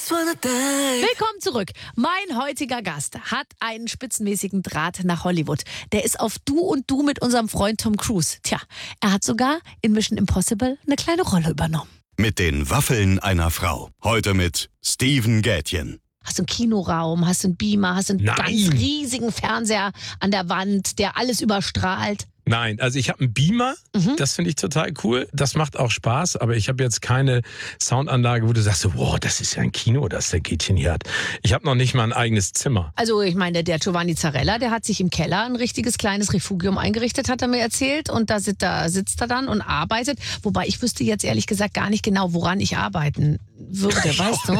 Willkommen zurück. Mein heutiger Gast hat einen spitzenmäßigen Draht nach Hollywood. Der ist auf Du und Du mit unserem Freund Tom Cruise. Tja, er hat sogar in Mission Impossible eine kleine Rolle übernommen. Mit den Waffeln einer Frau. Heute mit Steven Gätjen. Hast du einen Kinoraum, hast du einen Beamer, hast du einen ganz riesigen Fernseher an der Wand, der alles überstrahlt. Nein, also ich habe einen Beamer, das finde ich total cool, das macht auch Spaß, aber ich habe jetzt keine Soundanlage, wo du sagst, wow, das ist ja ein Kino, das der Gätjen hier hat. Ich habe noch nicht mal ein eigenes Zimmer. Also ich meine, der Giovanni Zarella, der hat sich im Keller ein richtiges kleines Refugium eingerichtet, hat er mir erzählt, und da sitzt er dann und arbeitet, wobei ich wüsste jetzt ehrlich gesagt gar nicht genau, woran ich arbeiten würde, weißt du?